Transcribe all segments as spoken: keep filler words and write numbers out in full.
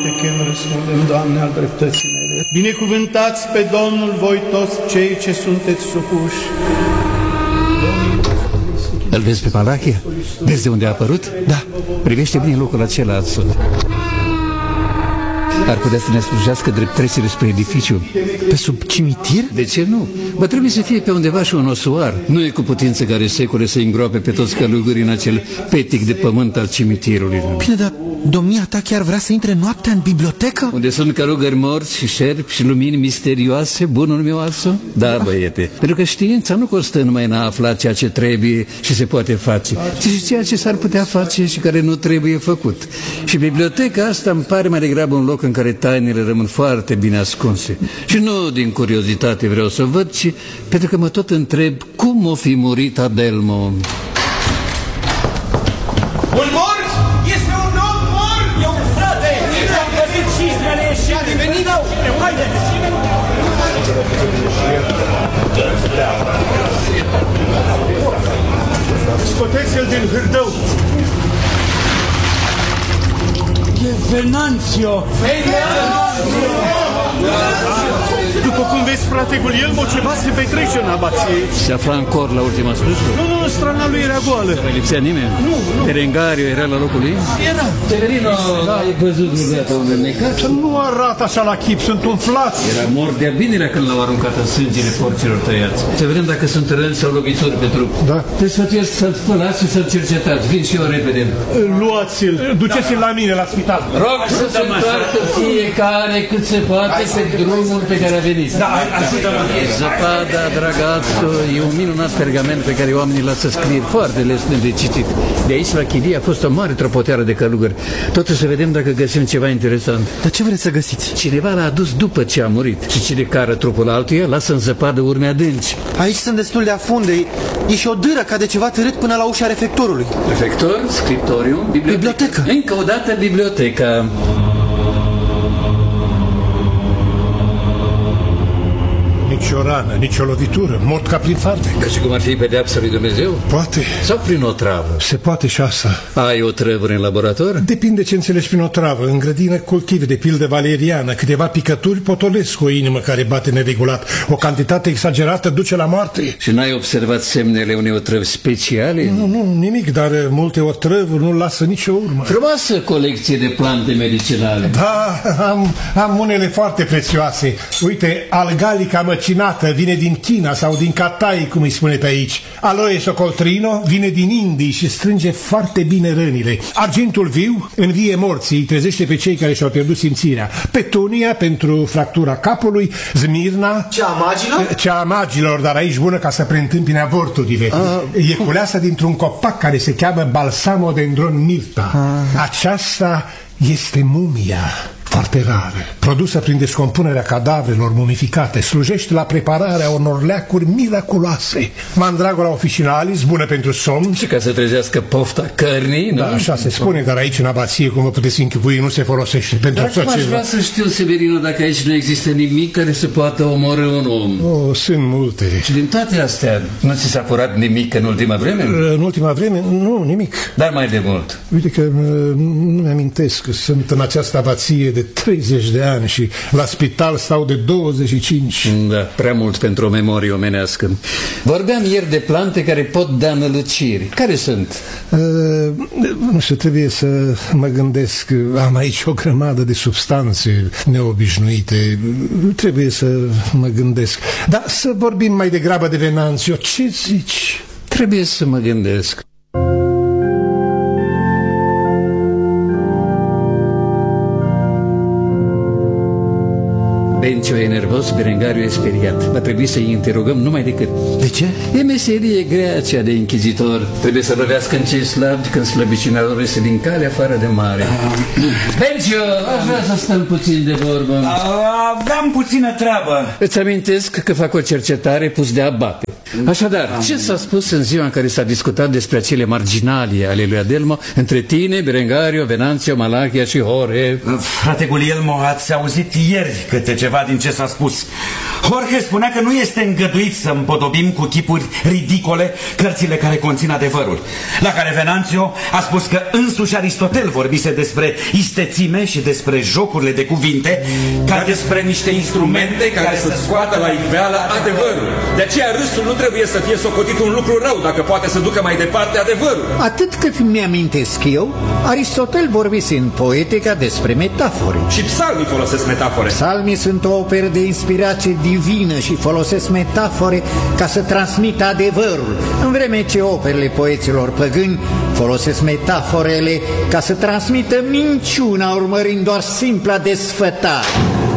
te chem, răspundem, Doamne, al dreptății mele. Binecuvântați pe Domnul voi toți cei ce sunteți supuși. Îl vezi pe Malachia? Vezi de unde a apărut? Da. Privește bine locul acela sus. Ar putea să ne slujească drept trecere spre edificiu. Pe sub cimitir? De ce nu? Bă, trebuie să fie pe undeva și un osoar. Nu e cu putință care secole să îngroape pe toți călugării în acel petic de pământ al cimitirului. Bine, dar domnia ta chiar vrea să intre noaptea în bibliotecă? Unde sunt călugări morți și șerpi și lumini misterioase, bunul meu Also? Da, băiete. Pentru că știința nu costă numai în a afla ceea ce trebuie și se poate face, ci și ceea ce s-ar putea face și care nu trebuie făcut. Și biblioteca asta îmi pare mai degrabă un loc în care tainele rămân foarte bine ascunse. Și nu din curiozitate vreau să văd, ci pentru că mă tot întreb cum o fi murit Adelmo. Un mort? Este un om mort! E un frate! Am găsit cizmele și a venit! Haideți! Scoteți-l din hârdău! E Venanțio! Venanțio! După cum vezi, frate Guglielmo, ceva se petrece în abație. Se afla în cor la ultima slujbă? Nu, nu, strana lui era goală. Nu mai lipsea nimeni? Nu, nu. Berengario era la locul lui? Era. Severino, da. Ai văzut rugata un vernecat? Nu arată așa la chip, sunt umflați. Era mort de-a binelea când l-au aruncat în sângele porților tăiați. Să vedem dacă sunt răni sau lovituri pe trup. Da. Te sfătuiesc să-l spălați și să-l cercetați. Vin și eu repede. Luați-l, duceți-l la mine, la spital. Rog să se întoarcă fiecare cât se poate pe drumul pe care a venit. Da, ajută-mă. Zăpada, dragazzo, e un minunat pergament pe care oamenii lasă scrie foarte lesne de citit. De aici la Chidia a fost o mare tropoteară de călugări. Totuși să vedem dacă găsim ceva interesant. Dar ce vreți să găsiți? Cineva l-a adus după ce a murit. Și cine cară trupul altuia lasă în zăpadă urme adânci. Aici sunt destul de afunde. E și o dâră ca de ceva târât până la ușa refectorului. Refector, scriptoriu, bibliotecă. Bibliotecă. Încă o dată biblioteca. Nici o rană, nici o lovitură, mort ca prin farmec. Ca și cum ar fi pedeapsa lui Dumnezeu? Poate. Sau prin o travă? Se poate și asta. Ai o travă în laborator? Depinde ce înțelegi prin o travă. În grădină cultive de pildă valeriană, câteva picături potolesc o inimă care bate neregulat. O cantitate exagerată duce la moarte. Și n-ai observat semnele unei otrăvi speciale? Nu, nu, nimic, dar multe otrăvuri nu lasă nicio urmă. Frumoasă colecție de plante medicinale. Da, am, am unele foarte prețioase. Uite, algalica măcinată vine din China sau din Catai, cum îi spune pe aici. Aloe socoltrino vine din Indii și strânge foarte bine rănile. Argintul viu învie morții, trezește pe cei care și-au pierdut simțirea. Petunia pentru fractura capului, Zmirna... Cea a magilor? Cea a magilor, dar aici bună ca să preîntâmpine avorturile. A... E culeasă dintr-un copac care se cheamă Balsamodendron myrta. A... Aceasta este mumia. Foarte rară, produsă prin descompunerea cadavrelor mumificate, slujește la prepararea unor leacuri miraculoase. Mandragora officinalis, bună pentru somn. Și ca să trezească pofta cărnii, nu? Da, așa se spune, dar aici în abație, cum vă puteți închipui, nu se folosește pentru dar așa aș ceva. vrea să știu, Severino, dacă aici nu există nimic care să poată omorâ un om. Oh, sunt multe. Și din toate astea, nu ți s-a furat nimic în ultima vreme? În ultima vreme, nu, nimic. Dar mai de mult. Uite că nu mi-amintesc că sunt în această abație de treizeci de ani și la spital stau de douăzeci și cinci. Da, prea mult pentru o memorie omenească. Vorbeam ieri de plante care pot da năluciri. Care sunt? Uh, nu știu, trebuie să mă gândesc. Am aici o grămadă de substanțe neobișnuite. Trebuie să mă gândesc. Dar să vorbim mai degrabă de Venanțio. Ce zici? Trebuie să mă gândesc. Bencio e nervos, Berengario e speriat. Va trebui să-i interogăm numai decât. De ce? E meserie grea aceea de inchizitor. Trebuie să lovească în cei slabi când slăbiciunea lor este din cale afară de mare. Bencio, aș vrea să stăm puțin de vorbă. Aveam puțină treabă. Îți amintesc că fac o cercetare pus de abate. Așadar, ce s-a spus în ziua în care s-a discutat despre acele marginalii ale lui Adelmo între tine, Berengario, Venanțio, Malachia și Jorge? Frate Guglielmo, ați auzit ieri câte ceva din ce s-a spus. Jorge spunea că nu este îngăduit să împodobim cu chipuri ridicole cărțile care conțin adevărul. La care Venanțio a spus că însuși Aristotel vorbise despre istețime și despre jocurile de cuvinte, ca despre niște instrumente care să scoată la iveală adevărul. De aceea râsul nu trebuie să fie socotit un lucru rău dacă poate să ducă mai departe adevărul. Atât cât mi-amintesc eu, Aristotel vorbise în Poetica despre metafore. Și psalmii folosesc metafore. Psalmii sunt o operă de inspirație divină și folosesc metafore ca să transmită adevărul, în vreme ce operele poeților păgâni folosesc metaforele ca să transmită minciuna, urmărind doar simpla desfătare.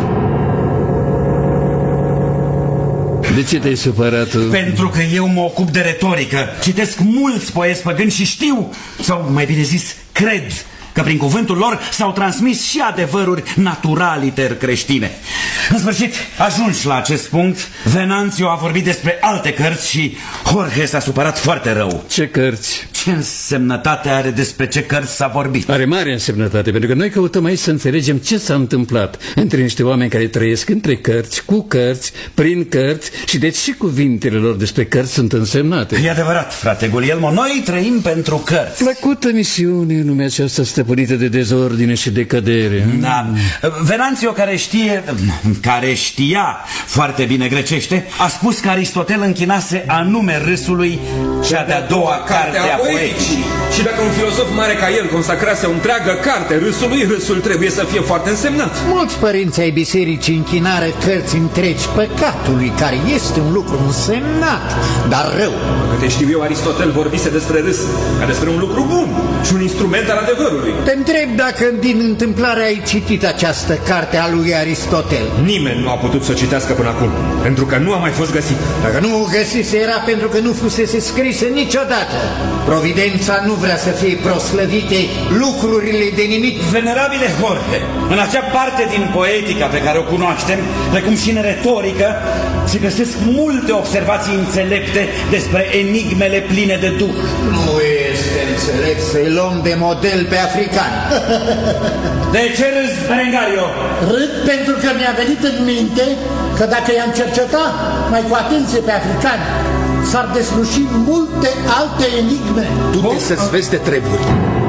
De ce te-ai supărat tu? Pentru că eu mă ocup de retorică. Citesc mulți poeți păgâni și știu, sau mai bine zis, cred că prin cuvântul lor s-au transmis și adevăruri naturaliter creștine. În sfârșit, ajungi la acest punct, Venanțiu a vorbit despre alte cărți și Jorge s-a supărat foarte rău. Ce cărți? Ce însemnătate are despre ce cărți s-a vorbit? Are mare însemnătate, pentru că noi căutăm aici să înțelegem ce s-a întâmplat între niște oameni care trăiesc între cărți, cu cărți, prin cărți și deci și cuvintele lor despre cărți sunt însemnate. E adevărat, frate Guglielmo, noi trăim pentru cărți. Plăcută misiune în lumea aceasta stăpânită de dezordine și decădere. Da. Venanțiu, care știe, care știa foarte bine grecește, a spus că Aristotel închinase anume râsului cea de-a doua carte a poeticii. Și dacă un filozof mare ca el consacrase o întreagă carte râsului, râsul trebuie să fie foarte însemnat. Mulți părinți ai bisericii închinară cărți întregi păcatului, care este un lucru însemnat, dar rău. Câte știu eu, Aristotel vorbise despre râs ca despre un lucru bun și un instrument al adevărului. Te întreb dacă din întâmplare ai citit această carte a lui Aristotel. Nimeni nu a putut să o citească până acum, pentru că nu a mai fost găsit. Dacă nu o găsise, era pentru că nu fusese scrisă niciodată. Providența nu vrea să fie proslăvite lucrurile de nimic. Venerabile Jorge, în acea parte din poetica pe care o cunoaștem, precum și în retorică, se găsesc multe observații înțelepte despre enigmele pline de duh. Nu este înțelept să-i luăm de model pe africani. De ce râzi, Berengario? Râd pentru că mi-a venit în minte că dacă i-am cercetat mai cu atenție pe africani, s-ar desluși multe alte enigme. Du-te să-ți vezi de treburi.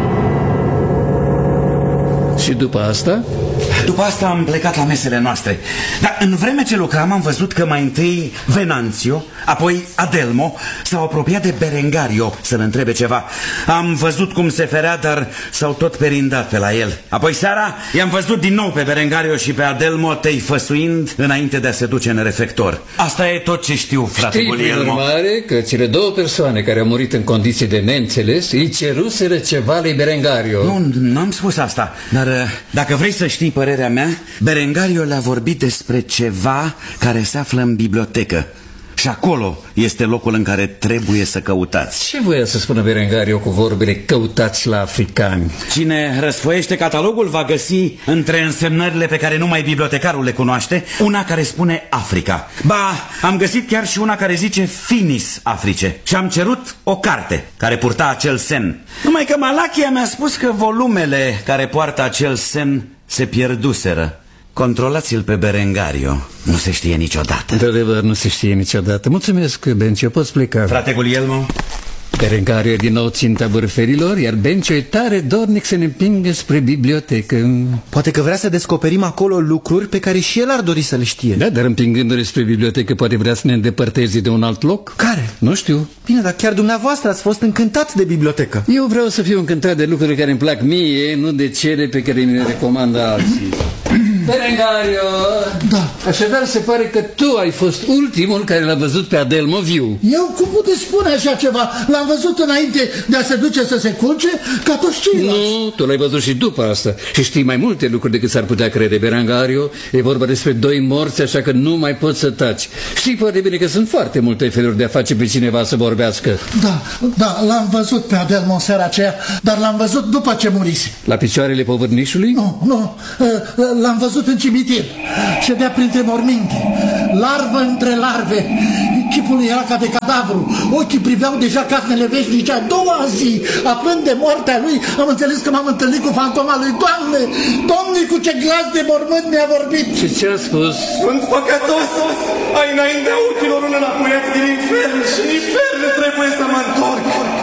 Și după asta? După asta am plecat la mesele noastre. Dar în vreme ce lucram am văzut că mai întâi Venanțiu, apoi Adelmo s-au apropiat de Berengario să-l întrebe ceva. Am văzut cum se ferea, dar s-au tot perindat pe la el. Apoi seara i-am văzut din nou pe Berengario și pe Adelmo tei făsuind înainte de a se duce în refector. Asta e tot ce știu, frate Guglielmo. Știi, prin urmare, că cele două persoane care au murit în condiții de neînțeles îi ceruseră ceva lui Berengario. Nu, nu am spus asta, dar dacă vrei să știi părerea mea, Berengario le-a vorbit despre ceva care se află în bibliotecă. Și acolo este locul în care trebuie să căutați. Ce voia să spună Berengario cu vorbile căutați la africani? Cine răsfoiește catalogul va găsi între însemnările pe care numai bibliotecarul le cunoaște una care spune Africa. Ba, am găsit chiar și una care zice Finis Africe. Și am cerut o carte care purta acel semn. Numai că Malachia mi-a spus că volumele care poartă acel semn se pierduseră. Controlați-l pe Berengario. Nu se știe niciodată. De adevăr, nu se știe niciodată. Mulțumesc, Bencio, poți pleca. Frate Guglielmo. Berengario e din nou ținta bârferilor, iar Bencio e tare dornic să ne împingă spre bibliotecă. Poate că vrea să descoperim acolo lucruri pe care și el ar dori să le știe. Da, dar împingându-ne spre bibliotecă poate vrea să ne îndepărteze de un alt loc? Care? Nu știu. Bine, dar chiar dumneavoastră ați fost încântat de bibliotecă. Eu vreau să fiu încântat de lucruri care îmi plac mie, nu de cele pe care mi le recomandă alții. Berengario! Da. Așadar se pare că tu ai fost ultimul care l-a văzut pe Adelmo viu. Eu cum puteți spune așa ceva? L-am văzut înainte de a se duce să se culce, ca toți ceilalți. Nu, tu l-ai văzut și după asta. Și știi mai multe lucruri decât s-ar putea crede, Berengario. E vorba despre doi morți, așa că nu mai poți să taci. Știi foarte bine că sunt foarte multe feluri de a face pe cineva să vorbească. Da, da, l-am văzut pe Adelmo în seara aceea, dar l-am văzut după ce murise. La picioarele povărnișului? Nu, nu, l-am văzut în cimitir. Ședea printre morminte, larvă între larve. Chipul era ca de cadavru, ochii priveau deja casnele veșnice. A doua zi, aflând de moartea lui, am înțeles că m-am întâlnit cu fantoma lui. Doamne, Doamne, cu ce glas de mormânt mi-a vorbit. Și ce a spus? Sunt păcătos, ai înaintea ochilor un înapoiat din infern și în infern trebuie să mă întorc.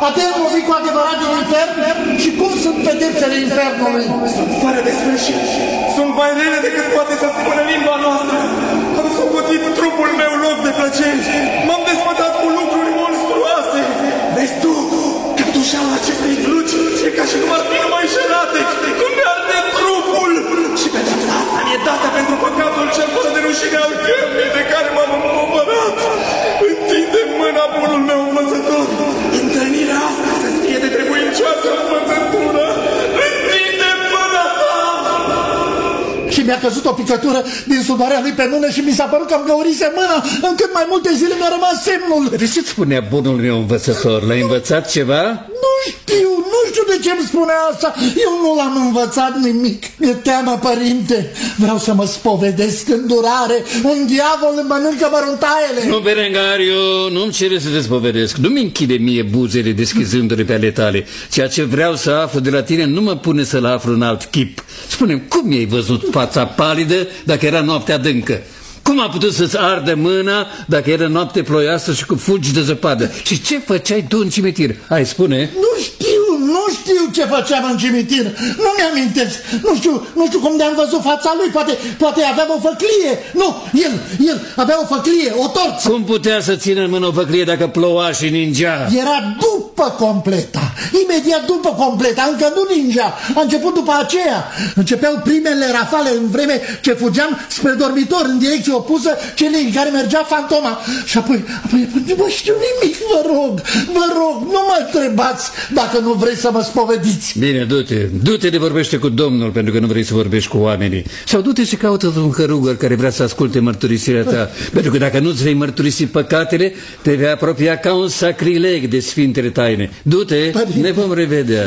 Adelmo vii cu adevărat din infern? Și cum sunt pedepsele infernului? Sunt fără de sfârșit. Sunt mai rele decât poate să spună limba noastră. Am socotit trupul meu loc de plăceri. M-am despătat cu lucruri monstruoase. Vezi tu, căptușeala acestei gluci e ca și cum ar fi numai jenate, cum mi-arde trupul. Și pedepsa asta mi-e dată pentru păcatul cel fără de rușine al cărnii de care m-am împovărat. Întinde mâna bunul meu învățător. Întâlnirea asta să-ți fie de trebuincioasă învățătură. Întinde mâna ta! Și mi-a căzut o picătură din sudarea lui pe mână și mi s-a părut că îmi găurise mâna, încât mai multe zile mi-a rămas semnul. De ce-ți spunea bunul meu învățător? L-ai învățat ceva? Nu știu, nu știu de ce îmi spune asta. Eu nu l-am învățat nimic. Mi-e teamă, părinte. Vreau să mă spovedesc în durare. Un diavol îmi mănâncă măruntaiele. Nu, Berengariu, nu-mi cere să te spovedesc. Nu-mi închide mie buzele deschizându-le pe ale tale. Ceea ce vreau să aflu de la tine nu mă pune să-l aflu în alt chip. Spune-mi, cum i-ai văzut fața palidă dacă era noapte adâncă? Cum a putut să-ți ardă mâna dacă era noapte ploioasă și cu fulgi de zăpadă? Și ce făceai tu în cimitir? Hai, spune. Nu știu, nu știu ce făceam în cimitir. Nu mi-amintesc. Nu știu, nu știu cum de-am văzut fața lui. Poate, poate avea o făclie. Nu, el, el avea o făclie, o torță. Cum putea să țină în mână o făclie dacă ploua și ningea? Era după completa. Imediat după completa, încă nu ningea. A început după aceea. Începeau primele rafale în vreme ce fugeam spre dormitor în direcție opusă celei în care mergea fantoma. Și apoi, apoi, nu mai știu nimic, vă rog, vă rog, nu mă întrebați dacă nu vreți să mă spovediți. Bine, du-te, du-te de vorbește cu Domnul pentru că nu vrei să vorbești cu oamenii. Sau du-te și caută un cărugăr care vrea să asculte mărturisirea ta. Pentru că dacă nu-ți vei mărturisi păcatele, te vei apropia ca un sacrileg de sfintele taine. Du-te, ne vom revedea.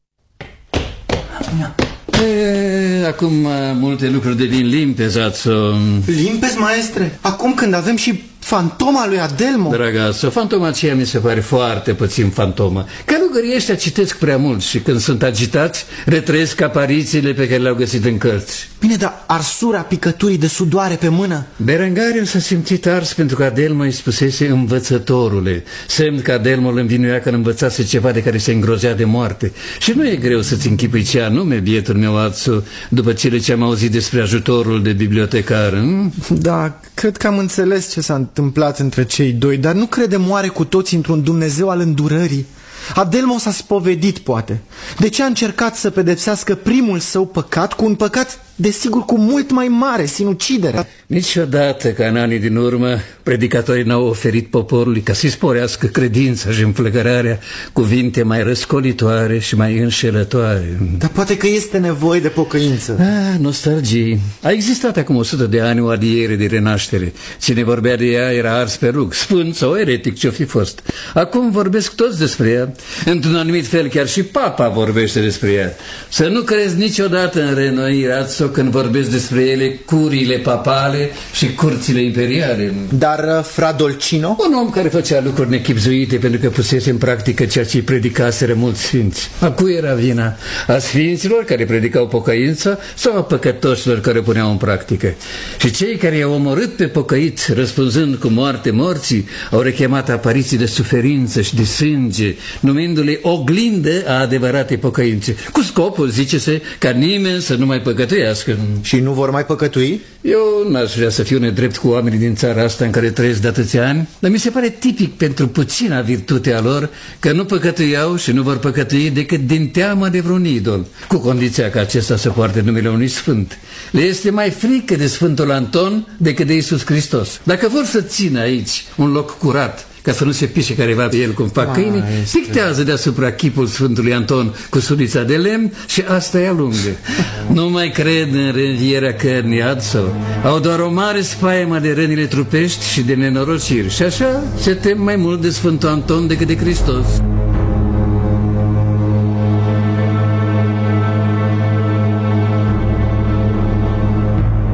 E, acum multe lucruri devin limpezi, Ațo. Limpezi, maestre? Acum când avem și fantoma lui Adelmo? Dragă Ațo, fantoma aceea mi se pare foarte puțin fantomă. Călugării ăștia citesc prea mult și când sunt agitați, retrăiesc aparițiile pe care le-au găsit în cărți. Bine, dar arsura picăturii de sudoare pe mână? Berengariu s-a simțit ars pentru că Adelmo îi spusese învățătorule, semn că Adelmo îl învinuia că învățase ceva de care se îngrozea de moarte. Și nu e greu să-ți închipui ce anume, bietul meu Ațo, după cele ce am auzit despre ajutorul de bibliotecar. Hm? Da, cred că am înțeles ce s-a întâmplat între cei doi, dar nu credem oare cu toți într-un Dumnezeu al îndurării? Adelmo s-a spovedit, poate. De ce a încercat să pedepsească primul său păcat cu un păcat, desigur, cu mult mai mare, sinuciderea? Niciodată, ca în anii din urmă, predicatorii n-au oferit poporului ca să-i sporească credința și înflăcărarea cuvinte mai răscolitoare și mai înșelătoare. Dar poate că este nevoie de pocăință. Ah, nostalgie. A existat acum o sută de ani o adiere de renaștere. Cine vorbea de ea era ars pe rug, sfânt sau eretic ce-o fi fost. Acum vorbesc toți despre ea. Într-un anumit fel chiar și Papa vorbește despre ea. Să nu crezi niciodată în renoirea sau când vorbesc despre ele curiile papale și curțile imperiale. Dar uh, Fra Dolcino? Un om care făcea lucruri nechipzuite pentru că pusese în practică ceea ce îi predicaseră mulți sfinți. A cui era vina? A sfinților care predicau pocăința sau a păcătoșilor care o puneau în practică? Și cei care i-au omorât pe pocăiți, răspunzând cu moarte morții, au rechemat apariții de suferință și de sânge, numindu-le oglindă a adevăratei pocăințe, cu scopul, zice-se, ca nimeni să nu mai păcătuiască. Și nu vor mai păcătui? Eu n-aș vrea să fiu nedrept cu oamenii din țara asta în care trăiesc de atâția ani, dar mi se pare tipic pentru puțina virtute a lor că nu păcătuiau și nu vor păcătui decât din teamă de vreun idol, cu condiția ca acesta să poarte numele unui sfânt. Le este mai frică de Sfântul Anton decât de Iisus Hristos. Dacă vor să țină aici un loc curat, ca să nu se pișe careva pe el cum fac câinii, pictează deasupra chipul Sfântului Anton cu sulița de lemn și asta e lungă. Nu mai cred în reînvierea cărnii, Ațo. Au doar o mare spaimă de rănile trupești și de nenorociri și așa se tem mai mult de Sfântul Anton decât de Hristos.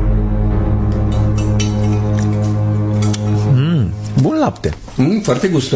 Bun lapte. Mm, foarte gustos.